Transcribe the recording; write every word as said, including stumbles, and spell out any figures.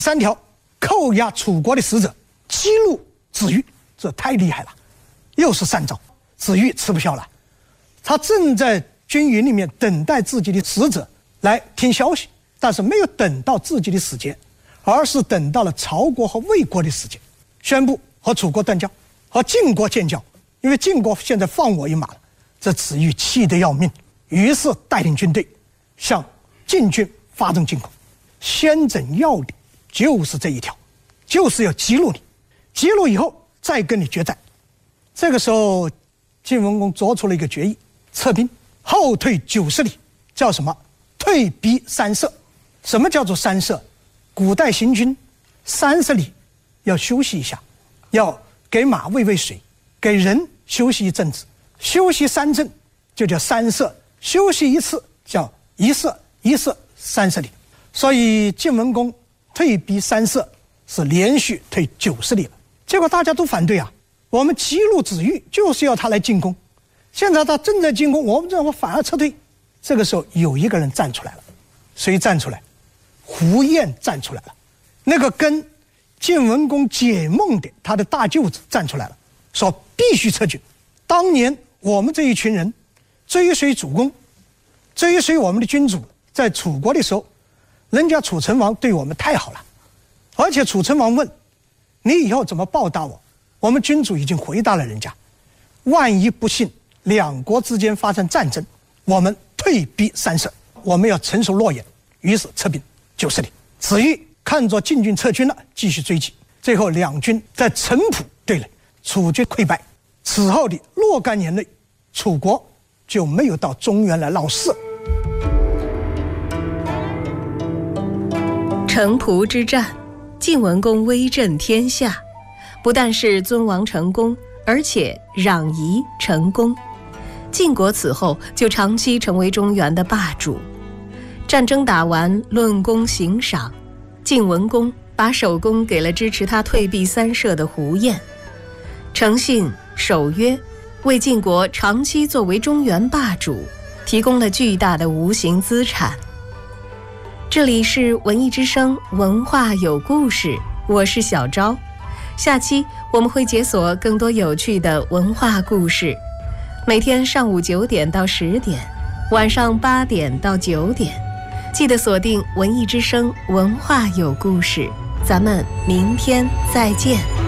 三条扣押楚国的使者，激怒子玉，这太厉害了，又是三招。子玉吃不消了，他正在军营里面等待自己的使者来听消息，但是没有等到自己的时间，而是等到了曹国和魏国的时间，宣布和楚国断交，和晋国建交，因为晋国现在放我一马了。这子玉气得要命，于是带领军队向晋军发动进攻。先整要领就是这一条，就是要激怒你，激怒以后再跟你决战。这个时候晋文公做出了一个决议，撤兵，后退九十里，叫什么？退避三舍。什么叫做三舍？古代行军三十里要休息一下，要给马喂喂水，给人休息一阵子，休息三阵就叫三舍，休息一次叫一舍，一舍三十里。所以晋文公退避三舍是连续退九十里了。结果大家都反对啊，我们激怒子玉就是要他来进攻，现在他正在进攻，我们这样反而撤退。这个时候有一个人站出来了，谁站出来？胡彦站出来了，那个跟晋文公解梦的他的大舅子站出来了，说必须撤军。当年我们这一群人追随主公，追随我们的君主，在楚国的时候，人家楚成王对我们太好了，而且楚成王问你以后怎么报答我，我们君主已经回答了人家，万一不幸两国之间发生战争，我们退避三舍，我们要承受诺言。于是撤兵九十里。子玉看着晋军撤军了，继续追击，最后两军在城濮对垒，楚军溃败。此后的若干年内，楚国就没有到中原来闹事。 城濮之战，晋文公威震天下，不但是尊王成功，而且攘夷成功。晋国此后就长期成为中原的霸主。战争打完，论功行赏，晋文公把首功给了支持他退避三舍的胡彦。诚信守约，为晋国长期作为中原霸主提供了巨大的无形资产。这里是文艺之声，文化有故事，我是小昭。下期我们会解锁更多有趣的文化故事，每天上午九点到十点，晚上八点到九点，记得锁定文艺之声，文化有故事。咱们明天再见。